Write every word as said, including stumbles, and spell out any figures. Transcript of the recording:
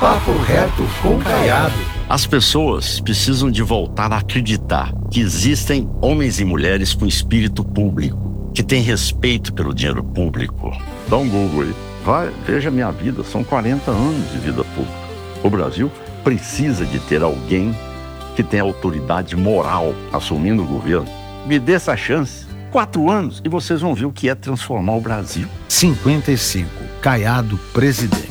Papo Reto com Caiado. As pessoas precisam de voltar a acreditar que existem homens e mulheres com espírito público, que têm respeito pelo dinheiro público. Dá um Google aí. Vai, veja minha vida, são quarenta anos de vida pública. O Brasil precisa de ter alguém que tenha autoridade moral assumindo o governo. Me dê essa chance. Quatro anos e vocês vão ver o que é transformar o Brasil. cinquenta e cinco, Caiado presidente.